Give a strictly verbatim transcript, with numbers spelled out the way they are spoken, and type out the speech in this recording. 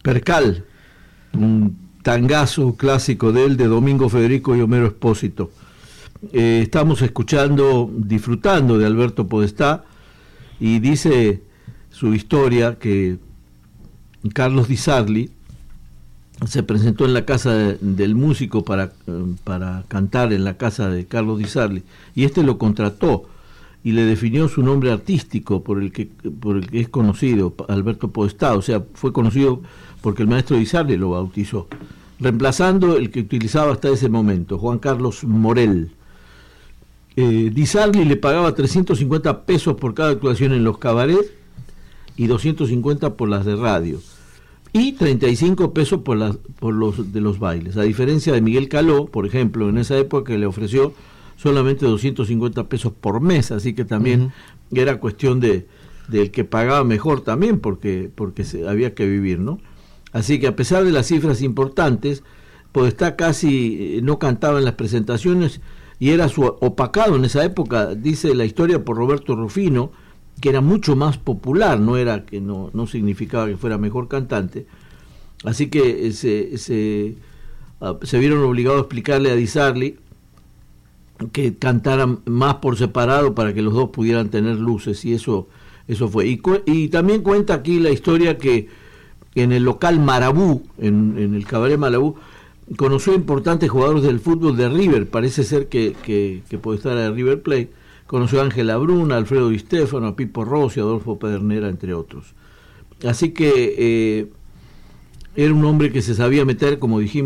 Percal, un tangazo clásico de él, de Domingo Federico y Homero Expósito. Eh, estamos escuchando, disfrutando de Alberto Podestá, y dice su historia que Carlos Di Sarli se presentó en la casa de, del músico para, para cantar en la casa de Carlos Di Sarli, y este lo contrató y le definió su nombre artístico por el que, por el que es conocido, Alberto Podestá. O sea, fue conocido porque el maestro Di Sarli lo bautizó, reemplazando el que utilizaba hasta ese momento, Juan Carlos Morel. Eh, Di Sarli le pagaba trescientos cincuenta pesos por cada actuación en los cabarets y doscientos cincuenta por las de radio, y treinta y cinco pesos por, las, por los de los bailes, a diferencia de Miguel Caló, por ejemplo, en esa época, que le ofreció solamente doscientos cincuenta pesos por mes, así que también uh-huh. era cuestión de del que pagaba mejor también, porque, porque se, había que vivir, ¿no? Así que a pesar de las cifras importantes, Podestá casi no cantaba en las presentaciones y era su opacado en esa época, dice la historia, por Roberto Rufino, que era mucho más popular, no era que no, no significaba que fuera mejor cantante. Así que se, se, uh, se vieron obligados a explicarle a Di Sarli que cantaran más por separado para que los dos pudieran tener luces, y eso eso fue. Y, y también cuenta aquí la historia que en el local Marabú, en, en el cabaret Marabú, conoció a importantes jugadores del fútbol de River. Parece ser que, que, que puede estar en River Plate. Conoció a Ángela Bruna, a Alfredo Di Stéfano, a Pipo Rossi, a Adolfo Pedernera, entre otros. Así que eh, era un hombre que se sabía meter, como dijimos,